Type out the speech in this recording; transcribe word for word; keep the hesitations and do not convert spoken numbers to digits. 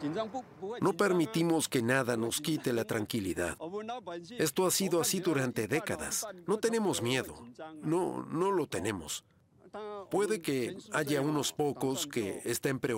No permitimos que nada nos quite la tranquilidad. Esto ha sido así durante décadas. No tenemos miedo. No, no lo tenemos. Puede que haya unos pocos que estén preocupados